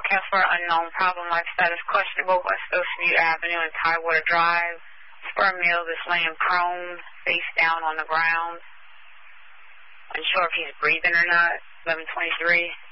for unknown problem life status questionable, West Oceanview Avenue and Tidewater Drive. Sperm male is laying prone, face down on the ground. Unsure if he's breathing or not. 11:23.